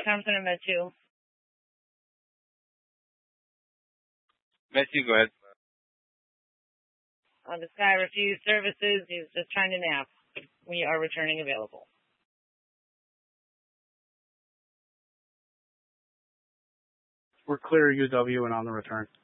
Thompson and Med 2. Med 2, go ahead. This guy refused services. He's just trying to nap. We are returning available. We're clear UW and on the return.